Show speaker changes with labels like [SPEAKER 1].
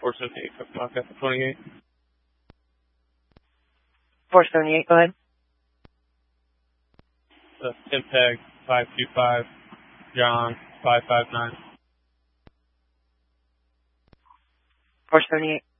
[SPEAKER 1] 478, Maka 28.
[SPEAKER 2] 478, go ahead.
[SPEAKER 1] Timpeg 525, John 559.
[SPEAKER 2] 478.